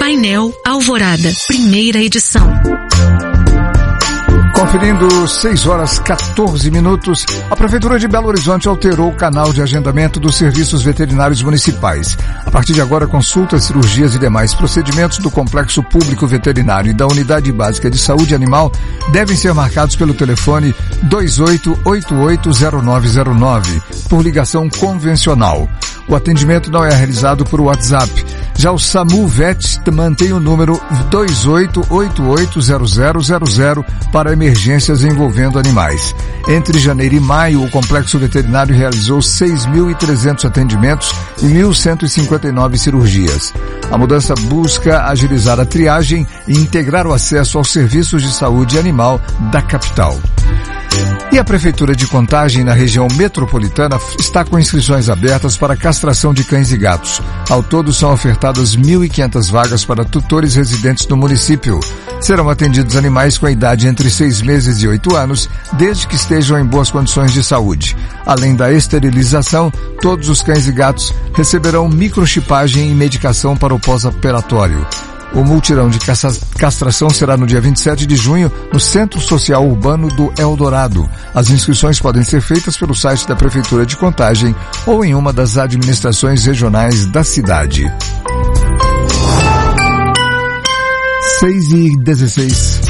Painel Alvorada, primeira edição. Conferindo 6h14, a Prefeitura de Belo Horizonte alterou o canal de agendamento dos serviços veterinários municipais. A partir de agora, consultas, cirurgias e demais procedimentos do Complexo Público Veterinário e da Unidade Básica de Saúde Animal devem ser marcados pelo telefone 28880909, por ligação convencional. O atendimento não é realizado por WhatsApp. Já o SAMU VET mantém o número 28880000 para emergências envolvendo animais. Entre janeiro e maio, o Complexo Veterinário realizou 6.300 atendimentos e 1.159 cirurgias. A mudança busca agilizar a triagem e integrar o acesso aos serviços de saúde animal da capital. E a Prefeitura de Contagem, na região metropolitana, está com inscrições abertas para castração de cães e gatos. Ao todo, são ofertadas 1.500 vagas para tutores residentes no município. Serão atendidos animais com a idade entre 6 meses e 8 anos, desde que estejam em boas condições de saúde. Além da esterilização, todos os cães e gatos receberão microchipagem e medicação para o pós-operatório. O multirão de castração será no dia 27 de junho, no Centro Social Urbano do Eldorado. As inscrições podem ser feitas pelo site da Prefeitura de Contagem ou em uma das administrações regionais da cidade. 6h16.